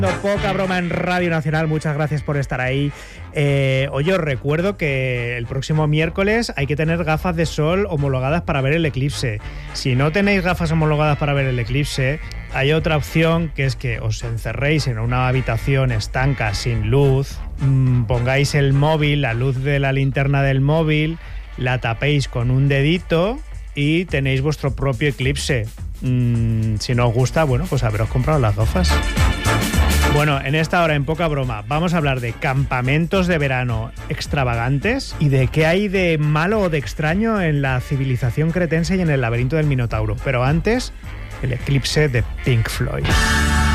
Poca broma en Radio Nacional, muchas gracias por estar ahí. Oye, os recuerdo que el próximo miércoles hay que tener gafas de sol homologadas para ver el eclipse. Si no tenéis gafas homologadas para ver el eclipse, hay otra opción, que es que os encerréis en una habitación estanca sin luz, pongáis el móvil, la luz de la linterna del móvil, la tapéis con un dedito y tenéis vuestro propio eclipse. Si no os gusta, bueno, pues haberos comprado las gafas. Bueno, en esta hora, en Poca Broma, vamos a hablar de campamentos de verano extravagantes y de qué hay de malo o de extraño en la civilización cretense y en el laberinto del Minotauro. Pero antes, el eclipse de Pink Floyd.